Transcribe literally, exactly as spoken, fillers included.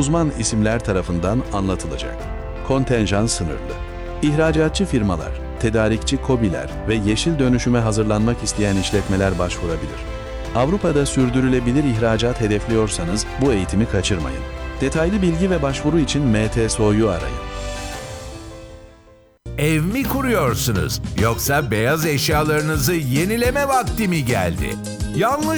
uzman isimler tarafından anlatılacak. Kontenjan sınırlı. İhracatçı firmalar, tedarikçi KOBİ'ler ve yeşil dönüşüme hazırlanmak isteyen işletmeler başvurabilir. Avrupa'da sürdürülebilir ihracat hedefliyorsanız bu eğitimi kaçırmayın. Detaylı bilgi ve başvuru için M T S O'yu arayın. Ev mi kuruyorsunuz? Yoksa beyaz eşyalarınızı yenileme vakti mi geldi? Yanlış